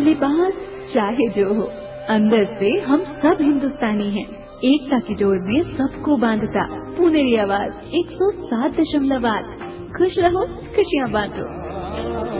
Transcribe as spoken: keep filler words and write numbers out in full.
लिबास चाहे जो हो, अंदर से हम सब हिंदुस्तानी हैं। एकता की डोर में सबको बांधता पुनेरी आवाज एक सौ सात दशमलव आठ। खुश रहो, खुशियाँ बांटो।